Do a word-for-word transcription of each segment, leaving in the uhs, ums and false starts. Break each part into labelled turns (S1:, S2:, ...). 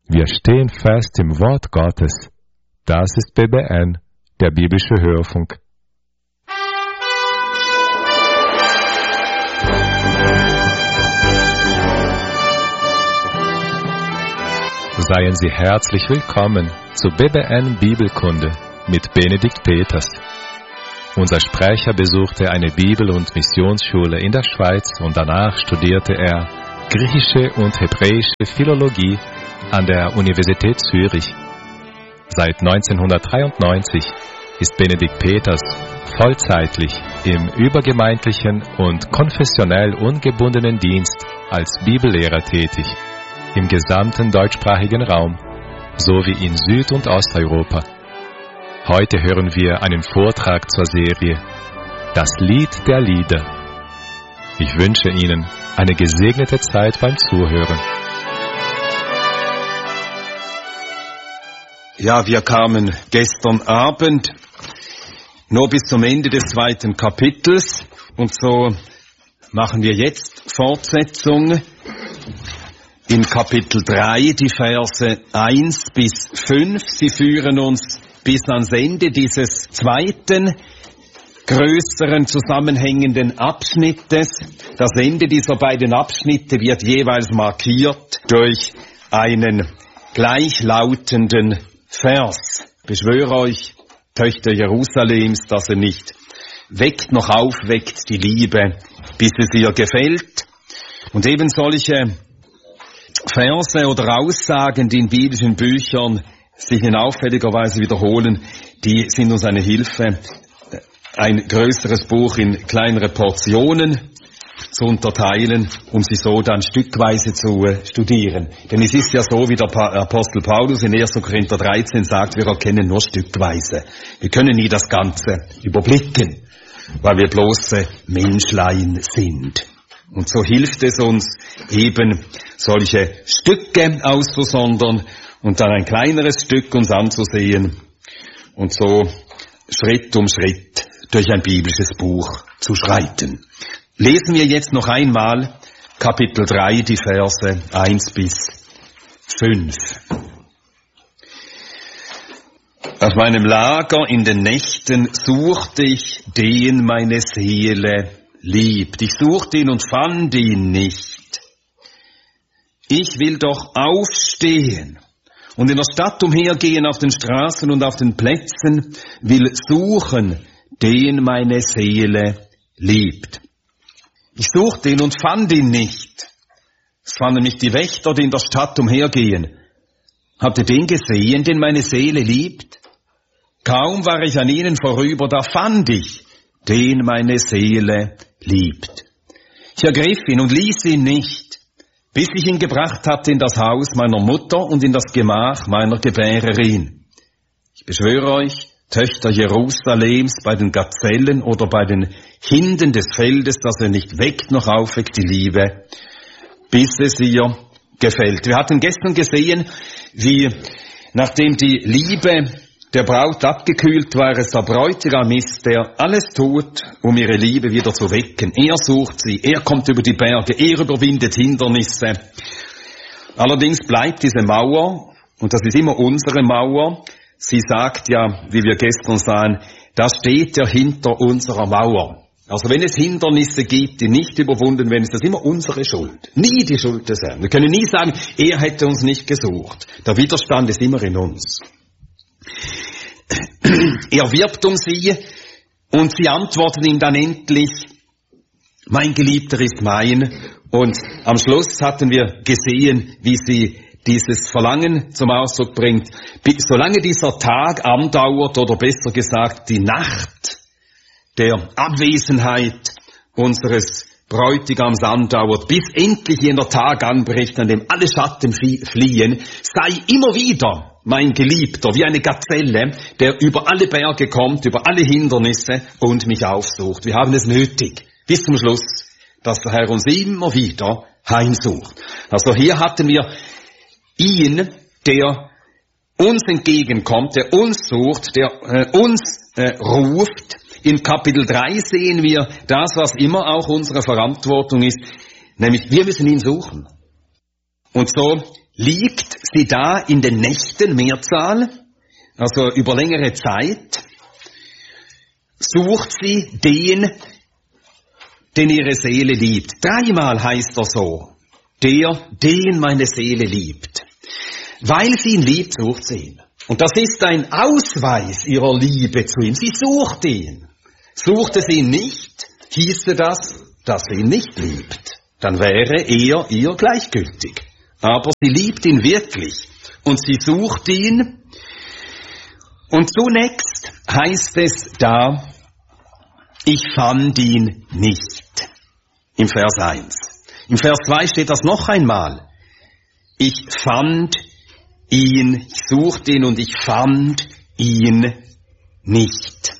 S1: Wir stehen fest im Wort Gottes. Das ist B B N, der biblische Hörfunk. Seien Sie herzlich willkommen zu B B N Bibelkunde mit Benedikt Peters. Unser Sprecher besuchte eine Bibel- und Missionsschule in der Schweiz und danach studierte er griechische und hebräische Philologie an der Universität Zürich. Seit neunzehnhundertdreiundneunzig ist Benedikt Peters vollzeitlich im übergemeindlichen und konfessionell ungebundenen Dienst als Bibellehrer tätig, im gesamten deutschsprachigen Raum, sowie in Süd- und Osteuropa. Heute hören wir einen Vortrag zur Serie Das Lied der Lieder. Ich wünsche Ihnen eine gesegnete Zeit beim Zuhören.
S2: Ja, wir kamen gestern Abend nur bis zum Ende des zweiten Kapitels und so machen wir jetzt Fortsetzung in Kapitel drei, die Verse eins bis fünf. Sie führen uns bis ans Ende dieses zweiten, größeren, zusammenhängenden Abschnittes. Das Ende dieser beiden Abschnitte wird jeweils markiert durch einen gleichlautenden Vers. Beschwöre euch, Töchter Jerusalems, dass ihr nicht weckt noch aufweckt die Liebe, bis es ihr gefällt. Und eben solche Verse oder Aussagen, die in biblischen Büchern sich in auffälliger Weise wiederholen, die sind uns eine Hilfe, ein größeres Buch in kleinere Portionen zu unterteilen, um sie so dann stückweise zu äh, studieren. Denn es ist ja so, wie der pa- Apostel Paulus in erster Korinther dreizehn sagt, wir erkennen nur stückweise. Wir können nie das Ganze überblicken, weil wir bloße Menschlein sind. Und so hilft es uns eben, solche Stücke auszusondern und dann ein kleineres Stück uns anzusehen und so Schritt um Schritt durch ein biblisches Buch zu schreiten. Lesen wir jetzt noch einmal Kapitel drei, die Verse eins bis fünf. Auf meinem Lager in den Nächten suchte ich den meine Seele liebt. Ich suchte ihn und fand ihn nicht. Ich will doch aufstehen und in der Stadt umhergehen, auf den Straßen und auf den Plätzen, will suchen, den meine Seele liebt. Ich suchte ihn und fand ihn nicht. Es fanden mich die Wächter, die in der Stadt umhergehen. Habt ihr den gesehen, den meine Seele liebt? Kaum war ich an ihnen vorüber, da fand ich, den meine Seele liebt. Ich ergriff ihn und ließ ihn nicht, bis ich ihn gebracht hatte in das Haus meiner Mutter und in das Gemach meiner Gebärerin. Ich beschwöre euch, Töchter Jerusalems, bei den Gazellen oder bei den Hinden des Feldes, dass er nicht weckt noch aufweckt die Liebe, bis es ihr gefällt. Wir hatten gestern gesehen, wie nachdem die Liebe der Braut abgekühlt war, es der Bräutigam ist, der alles tut, um ihre Liebe wieder zu wecken. Er sucht sie, er kommt über die Berge, er überwindet Hindernisse. Allerdings bleibt diese Mauer, und das ist immer unsere Mauer, sie sagt ja, wie wir gestern sahen, da steht er hinter unserer Mauer. Also wenn es Hindernisse gibt, die nicht überwunden werden, ist das immer unsere Schuld. Nie die Schuld des Herrn. Wir können nie sagen, er hätte uns nicht gesucht. Der Widerstand ist immer in uns. Er wirbt um sie und sie antworten ihm dann endlich, mein Geliebter ist mein. Und am Schluss hatten wir gesehen, wie sie dieses Verlangen zum Ausdruck bringt. Solange dieser Tag andauert, oder besser gesagt die Nacht der Abwesenheit unseres Bräutigams andauert, bis endlich jener Tag anbricht, an dem alle Schatten fliehen, sei immer wieder mein Geliebter, wie eine Gazelle, der über alle Berge kommt, über alle Hindernisse und mich aufsucht. Wir haben es nötig, bis zum Schluss, dass der Herr uns immer wieder heimsucht. Also hier hatten wir ihn, der uns entgegenkommt, der uns sucht, der äh, uns äh, ruft. In Kapitel drei sehen wir das, was immer auch unsere Verantwortung ist, nämlich wir müssen ihn suchen. Und so liegt sie da in den Nächten, Mehrzahl, also über längere Zeit, sucht sie den, den ihre Seele liebt. Dreimal heißt er so, der, den meine Seele liebt. Weil sie ihn liebt, sucht sie ihn. Und das ist ein Ausweis ihrer Liebe zu ihm. Sie sucht ihn. Suchte sie ihn nicht, hieße das, dass sie ihn nicht liebt. Dann wäre er ihr gleichgültig. Aber sie liebt ihn wirklich. Und sie sucht ihn. Und zunächst heißt es da, ich fand ihn nicht. Im Vers eins. Im Vers zwei steht das noch einmal. Ich fand ihn, ich suchte ihn und ich fand ihn nicht.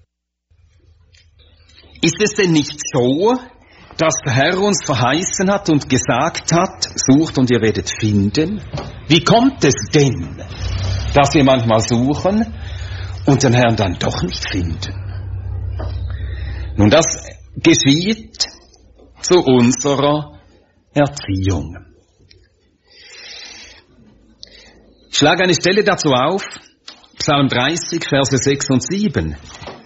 S2: Ist es denn nicht so, dass der Herr uns verheißen hat und gesagt hat, sucht und ihr werdet finden? Wie kommt es denn, dass wir manchmal suchen und den Herrn dann doch nicht finden? Nun, das geschieht zu unserer Erziehung. Ich schlage eine Stelle dazu auf, Psalm dreißig, Verse sechs und sieben.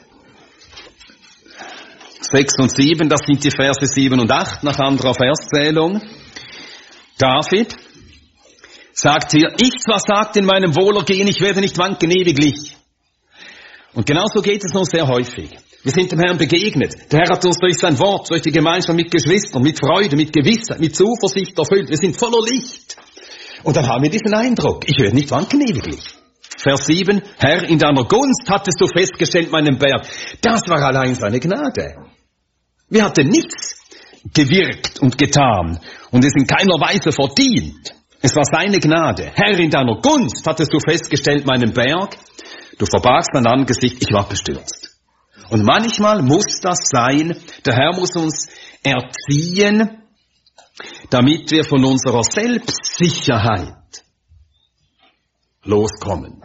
S2: sechs und sieben, das sind die Verse sieben und acht nach anderer Verszählung. David sagt hier, ich zwar sagte in meinem Wohlergehen, ich werde nicht wanken ewiglich. Und genauso geht es uns sehr häufig. Wir sind dem Herrn begegnet. Der Herr hat uns durch sein Wort, durch die Gemeinschaft mit Geschwistern, mit Freude, mit Gewissheit, mit Zuversicht erfüllt. Wir sind voller Licht. Und dann haben wir diesen Eindruck, ich werde nicht wanken ewiglich. Vers sieben, Herr, in deiner Gunst hattest du festgestellt meinen Berg. Das war allein seine Gnade. Wir hatten nichts gewirkt und getan und es in keiner Weise verdient. Es war seine Gnade. Herr, in deiner Gunst hattest du festgestellt meinen Berg. Du verbargst dein Angesicht, ich war bestürzt. Und manchmal muss das sein, der Herr muss uns erziehen, damit wir von unserer Selbstsicherheit loskommen.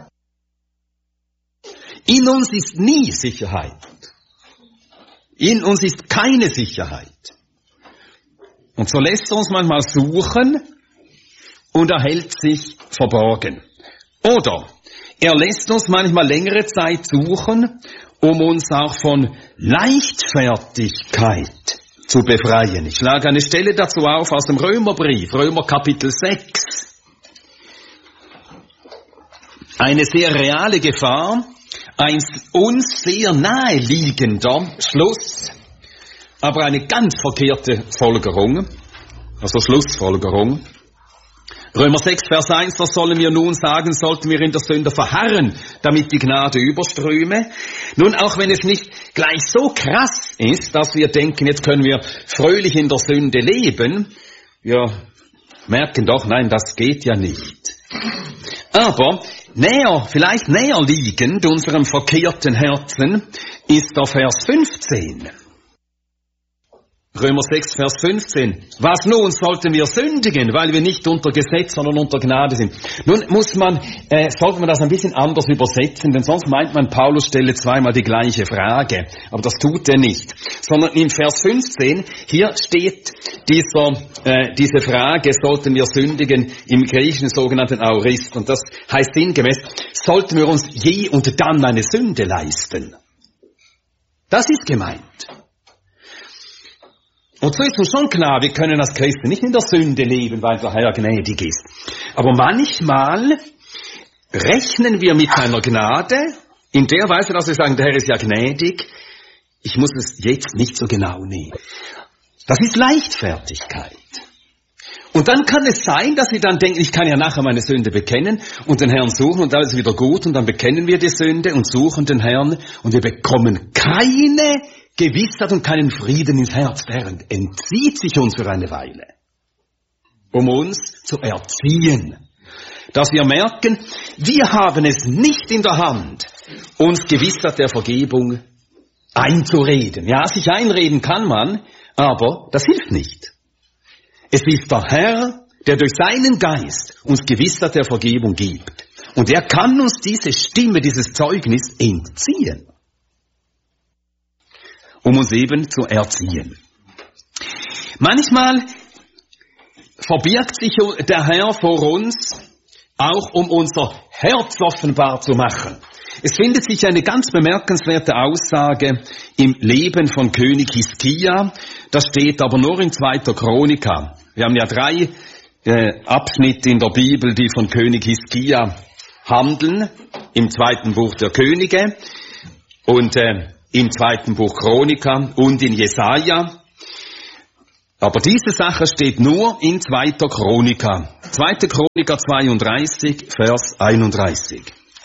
S2: In uns ist nie Sicherheit. In uns ist keine Sicherheit. Und so lässt er uns manchmal suchen und er hält sich verborgen. Oder er lässt uns manchmal längere Zeit suchen, um uns auch von Leichtfertigkeit zu befreien. Ich schlage eine Stelle dazu auf aus dem Römerbrief, Römer Kapitel sechs. Eine sehr reale Gefahr, ein uns sehr naheliegender Schluss, aber eine ganz verkehrte Folgerung, also Schlussfolgerung. Römer sechs, Vers eins, was sollen wir nun sagen, sollten wir in der Sünde verharren, damit die Gnade überströme? Nun, auch wenn es nicht gleich so krass ist, dass wir denken, jetzt können wir fröhlich in der Sünde leben, wir merken doch, nein, das geht ja nicht. Aber näher, vielleicht näher liegend unserem verkehrten Herzen ist der Vers fünfzehn. Römer sechs, Vers fünfzehn. Was nun, sollten wir sündigen, weil wir nicht unter Gesetz, sondern unter Gnade sind? Nun muss man, äh, sollte man das ein bisschen anders übersetzen, denn sonst meint man, Paulus stelle zweimal die gleiche Frage. Aber das tut er nicht. Sondern im Vers fünfzehn, hier steht dieser, äh, diese Frage, sollten wir sündigen, im Griechischen sogenannten Aorist. Und das heißt sinngemäß, sollten wir uns je und dann eine Sünde leisten? Das ist gemeint. Und so ist uns schon klar, wir können als Christen nicht in der Sünde leben, weil der Herr gnädig ist. Aber manchmal rechnen wir mit seiner Gnade in der Weise, dass wir sagen, der Herr ist ja gnädig, ich muss es jetzt nicht so genau nehmen. Das ist Leichtfertigkeit. Und dann kann es sein, dass wir dann denken, ich kann ja nachher meine Sünde bekennen und den Herrn suchen und alles ist wieder gut und dann bekennen wir die Sünde und suchen den Herrn und wir bekommen keine Gewissheit und keinen Frieden ins Herz. Der Herr entzieht sich uns für eine Weile, um uns zu erziehen. Dass wir merken, wir haben es nicht in der Hand, uns Gewissheit der Vergebung einzureden. Ja, sich einreden kann man, aber das hilft nicht. Es ist der Herr, der durch seinen Geist uns Gewissheit der Vergebung gibt. Und er kann uns diese Stimme, dieses Zeugnis entziehen, um uns eben zu erziehen. Manchmal verbirgt sich der Herr vor uns, auch um unser Herz offenbar zu machen. Es findet sich eine ganz bemerkenswerte Aussage im Leben von König Hiskia. Das steht aber nur in zweiter Chronika. Wir haben ja drei äh, Abschnitte in der Bibel, die von König Hiskia handeln. Im zweiten Buch der Könige und äh, im zweiten Buch Chronika und in Jesaja. Aber diese Sache steht nur in zweiter Chronika. zweite Chronika zweiunddreißig, Vers einunddreißig.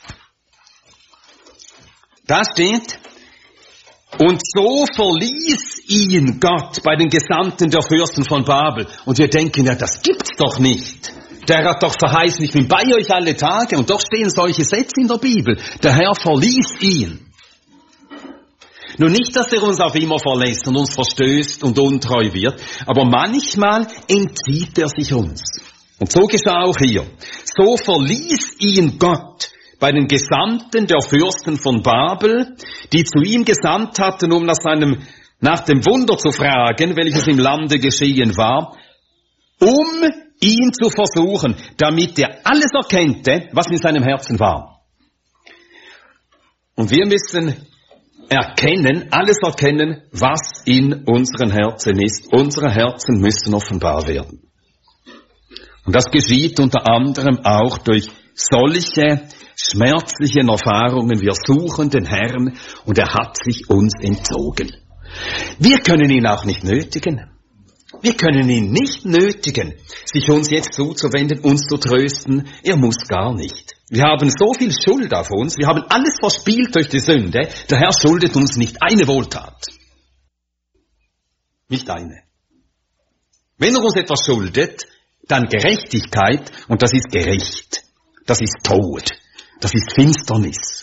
S2: Da steht, und so verließ ihn Gott bei den Gesandten der Fürsten von Babel. Und wir denken, ja, das gibt's doch nicht. Der hat doch verheißen, ich bin bei euch alle Tage. Und doch stehen solche Sätze in der Bibel. Der Herr verließ ihn. Nun nicht, dass er uns auf immer verlässt und uns verstößt und untreu wird, aber manchmal entzieht er sich uns. Und so geschah auch hier. So verließ ihn Gott bei den Gesandten der Fürsten von Babel, die zu ihm gesandt hatten, um nach seinem, nach dem Wunder zu fragen, welches im Lande geschehen war, um ihn zu versuchen, damit er alles erkennte, was in seinem Herzen war. Und wir müssen erkennen, alles erkennen, was in unseren Herzen ist. Unsere Herzen müssen offenbar werden. Und das geschieht unter anderem auch durch solche schmerzlichen Erfahrungen. Wir suchen den Herrn und er hat sich uns entzogen. Wir können ihn auch nicht nötigen. Wir können ihn nicht nötigen, sich uns jetzt zuzuwenden, uns zu trösten. Er muss gar nicht. Wir haben so viel Schuld auf uns, wir haben alles verspielt durch die Sünde. Der Herr schuldet uns nicht eine Wohltat. Nicht eine. Wenn er uns etwas schuldet, dann Gerechtigkeit, und das ist gerecht. Das ist Tod. Das ist Finsternis.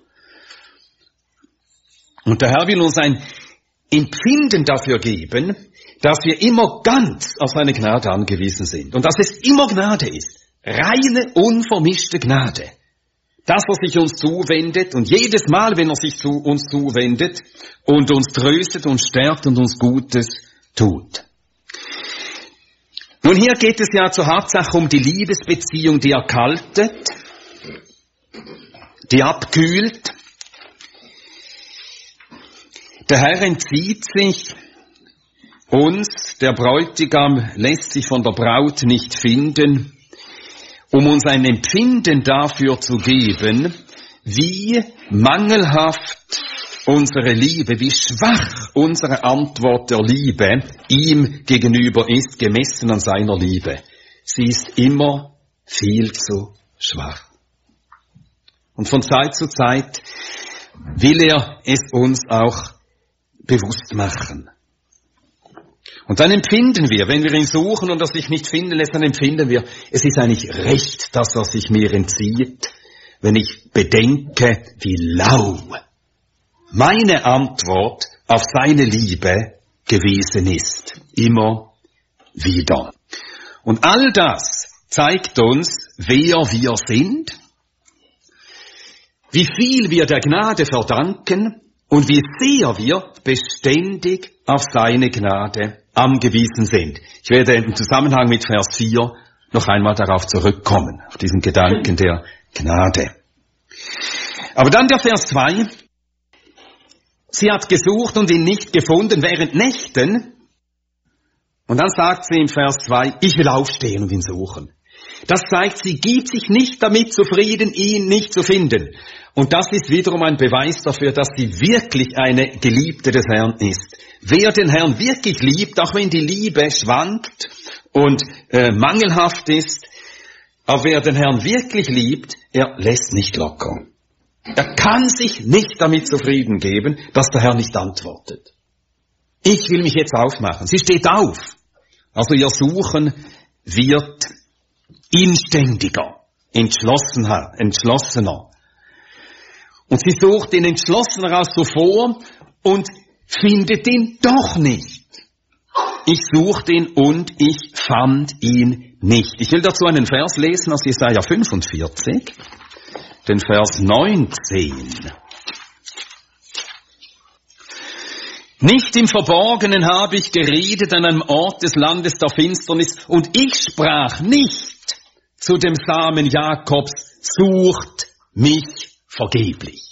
S2: Und der Herr will uns ein Empfinden dafür geben, dass wir immer ganz auf seine Gnade angewiesen sind. Und dass es immer Gnade ist. Reine, unvermischte Gnade. Dass er sich uns zuwendet und jedes Mal, wenn er sich zu uns zuwendet und uns tröstet und stärkt und uns Gutes tut. Nun, hier geht es ja zur Hauptsache um die Liebesbeziehung, die erkaltet, die abkühlt. Der Herr entzieht sich uns, der Bräutigam lässt sich von der Braut nicht finden, um uns ein Empfinden dafür zu geben, wie mangelhaft unsere Liebe, wie schwach unsere Antwort der Liebe ihm gegenüber ist, gemessen an seiner Liebe. Sie ist immer viel zu schwach. Und von Zeit zu Zeit will er es uns auch bewusst machen. Und dann empfinden wir, wenn wir ihn suchen und er sich nicht finden lässt, dann empfinden wir, es ist eigentlich recht, dass er sich mir entzieht, wenn ich bedenke, wie lau meine Antwort auf seine Liebe gewesen ist. Immer wieder. Und all das zeigt uns, wer wir sind, wie viel wir der Gnade verdanken und wie sehr wir beständig auf seine Gnade angewiesen sind. Ich werde im Zusammenhang mit Vers vier noch einmal darauf zurückkommen, auf diesen Gedanken der Gnade. Aber dann der Vers zwei. Sie hat gesucht und ihn nicht gefunden während Nächten. Und dann sagt sie im Vers zwei, ich will aufstehen und ihn suchen. Das zeigt, sie gibt sich nicht damit zufrieden, ihn nicht zu finden. Und das ist wiederum ein Beweis dafür, dass sie wirklich eine Geliebte des Herrn ist. Wer den Herrn wirklich liebt, auch wenn die Liebe schwankt und äh, mangelhaft ist, aber wer den Herrn wirklich liebt, er lässt nicht locker. Er kann sich nicht damit zufrieden geben, dass der Herr nicht antwortet. Ich will mich jetzt aufmachen. Sie steht auf. Also ihr Suchen wird inständiger, entschlossener, entschlossener. Und sie sucht ihn entschlossener als zuvor und findet ihn doch nicht. Ich suchte ihn und ich fand ihn nicht. Ich will dazu einen Vers lesen aus Jesaja fünfundvierzig, den Vers neunzehn. Nicht im Verborgenen habe ich geredet an einem Ort des Landes der Finsternis, und ich sprach nicht zu dem Samen Jakobs, sucht mich vergeblich.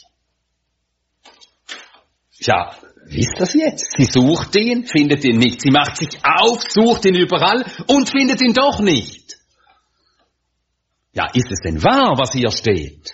S2: Ja, wisst ihr das jetzt? Sie sucht ihn, findet ihn nicht. Sie macht sich auf, sucht ihn überall und findet ihn doch nicht. Ja, ist es denn wahr, was hier steht?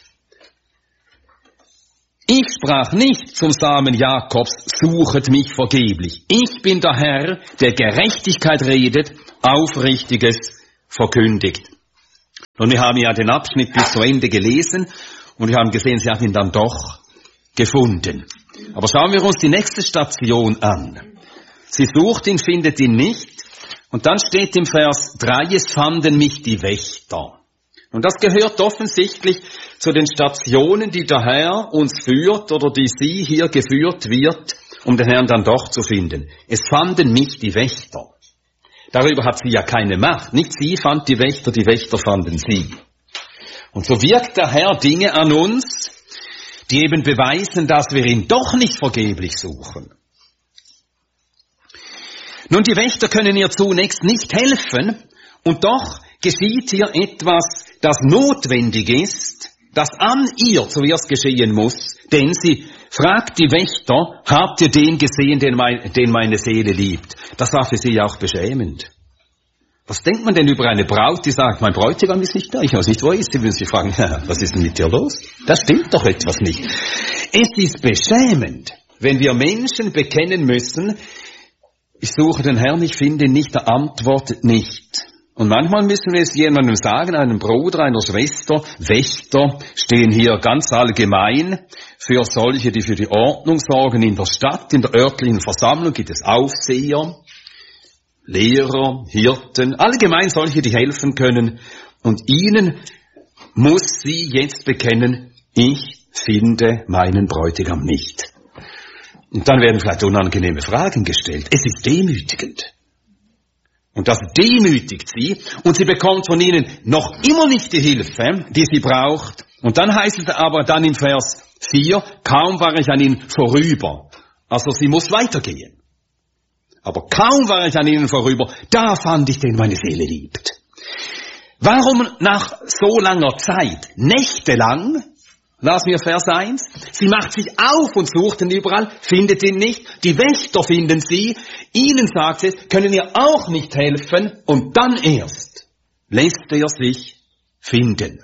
S2: Ich sprach nicht zum Samen Jakobs, suchet mich vergeblich. Ich bin der Herr, der Gerechtigkeit redet, Aufrichtiges verkündigt. Und wir haben ja den Abschnitt bis zu Ende gelesen und wir haben gesehen, sie hat ihn dann doch gefunden. Aber schauen wir uns die nächste Station an. Sie sucht ihn, findet ihn nicht. Und dann steht im Vers drei, es fanden mich die Wächter. Und das gehört offensichtlich zu den Stationen, die der Herr uns führt oder die sie hier geführt wird, um den Herrn dann doch zu finden. Es fanden mich die Wächter. Darüber hat sie ja keine Macht. Nicht sie fand die Wächter, die Wächter fanden sie. Und so wirkt der Herr Dinge an uns, die eben beweisen, dass wir ihn doch nicht vergeblich suchen. Nun, die Wächter können ihr zunächst nicht helfen, und doch geschieht hier etwas, das notwendig ist, das an ihr zuerst geschehen muss, denn sie fragt die Wächter, habt ihr den gesehen, den, mein, den meine Seele liebt? Das war für sie auch beschämend. Was denkt man denn über eine Braut, die sagt, mein Bräutigam ist nicht da, ich weiß nicht, wo er ist? Sie würden sich fragen, was ist denn mit dir los? Da stimmt doch etwas nicht. Es ist beschämend, wenn wir Menschen bekennen müssen, ich suche den Herrn, ich finde ihn nicht, er antwortet nicht. Und manchmal müssen wir es jemandem sagen, einem Bruder, einer Schwester, Wächter stehen hier ganz allgemein für solche, die für die Ordnung sorgen in der Stadt, in der örtlichen Versammlung gibt es Aufseher, Lehrer, Hirten, allgemein solche, die helfen können. Und ihnen muss sie jetzt bekennen, ich finde meinen Bräutigam nicht. Und dann werden vielleicht unangenehme Fragen gestellt. Es ist demütigend. Und das demütigt sie, und sie bekommt von ihnen noch immer nicht die Hilfe, die sie braucht. Und dann heißt es aber dann im Vers vier, kaum war ich an ihnen vorüber. Also sie muss weitergehen. Aber kaum war ich an ihnen vorüber, da fand ich, den meine Seele liebt. Warum nach so langer Zeit, nächtelang, las mir Vers eins, sie macht sich auf und sucht ihn überall, findet ihn nicht, die Wächter finden sie, ihnen sagt sie, können ihr auch nicht helfen, und dann erst lässt er sich finden.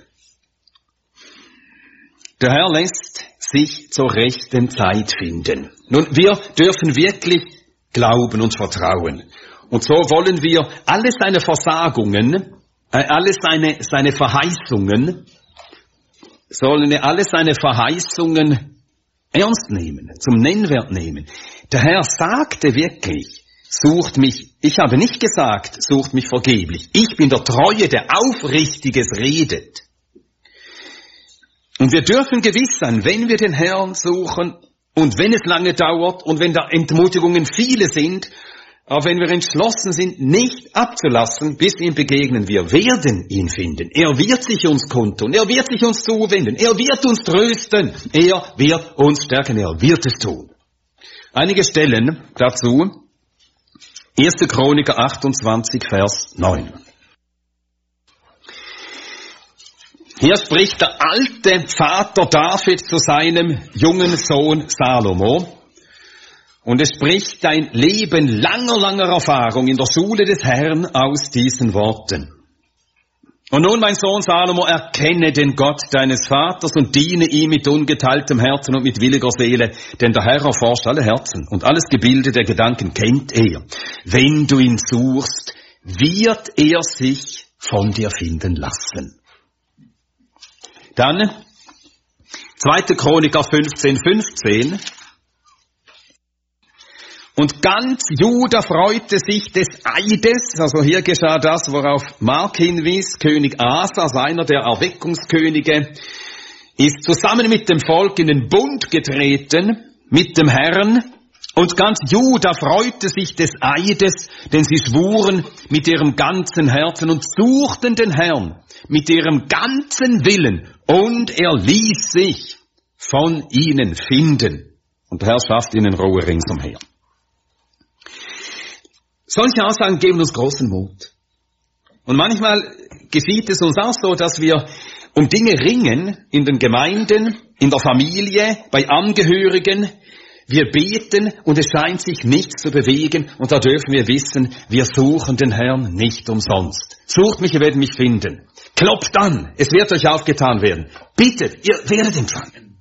S2: Der Herr lässt sich zur rechten Zeit finden. Nun, wir dürfen wirklich glauben und vertrauen. Und so wollen wir alle seine Versagungen, äh, alle seine, seine Verheißungen, sollen wir alle seine Verheißungen ernst nehmen, zum Nennwert nehmen. Der Herr sagte wirklich, sucht mich, ich habe nicht gesagt, sucht mich vergeblich. Ich bin der Treue, der Aufrichtiges redet. Und wir dürfen gewiss sein, wenn wir den Herrn suchen, und wenn es lange dauert, und wenn da Entmutigungen viele sind, aber wenn wir entschlossen sind, nicht abzulassen, bis ihm begegnen, wir werden ihn finden. Er wird sich uns kundtun, er wird sich uns zuwenden, er wird uns trösten, er wird uns stärken, er wird es tun. Einige Stellen dazu, erste Chroniker achtundzwanzig, Vers neun. Hier spricht der alte Vater David zu seinem jungen Sohn Salomo. Und es spricht ein Leben langer, langer Erfahrung in der Schule des Herrn aus diesen Worten. Und nun, mein Sohn Salomo, erkenne den Gott deines Vaters und diene ihm mit ungeteiltem Herzen und mit williger Seele, denn der Herr erforscht alle Herzen und alles Gebilde der Gedanken kennt er. Wenn du ihn suchst, wird er sich von dir finden lassen. Dann, zweite Chroniker fünfzehn, fünfzehn. Und ganz Juda freute sich des Eides, also hier geschah das, worauf Mark hinwies, König Asa, einer der Erweckungskönige, ist zusammen mit dem Volk in den Bund getreten, mit dem Herrn, und ganz Juda freute sich des Eides, denn sie schwuren mit ihrem ganzen Herzen und suchten den Herrn mit ihrem ganzen Willen, und er ließ sich von ihnen finden. Und der Herr schafft ihnen Ruhe ringsumher. Solche Aussagen geben uns großen Mut. Und manchmal geschieht es uns auch so, dass wir um Dinge ringen in den Gemeinden, in der Familie, bei Angehörigen. Wir beten und es scheint sich nichts zu bewegen und da dürfen wir wissen, wir suchen den Herrn nicht umsonst. Sucht mich, ihr werdet mich finden. Klopft an, es wird euch aufgetan werden. Bittet, ihr werdet empfangen.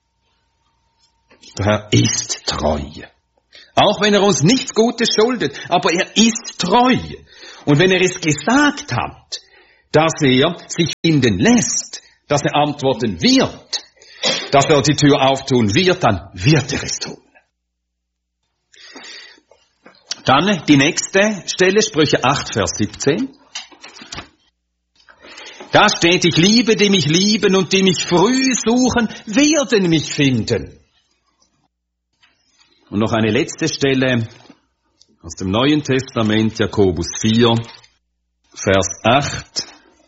S2: Der Herr ist treu. Auch wenn er uns nichts Gutes schuldet, aber er ist treu. Und wenn er es gesagt hat, dass er sich finden lässt, dass er antworten wird, dass er die Tür auftun wird, dann wird er es tun. Dann die nächste Stelle, Sprüche acht, Vers siebzehn. Da steht, ich liebe, die mich lieben und die mich früh suchen, werden mich finden. Und noch eine letzte Stelle aus dem Neuen Testament, Jakobus vier, Vers acht.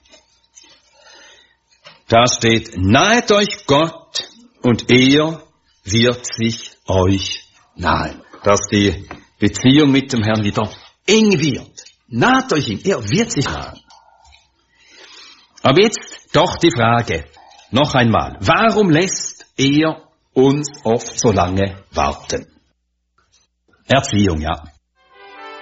S2: Da steht, nahet euch Gott und er wird sich euch nahen. Dass die Beziehung mit dem Herrn wieder eng wird. Naht euch ihm, er wird sich nahen. Aber jetzt doch die Frage, noch einmal, warum lässt er uns oft so lange warten? Erziehung, ja.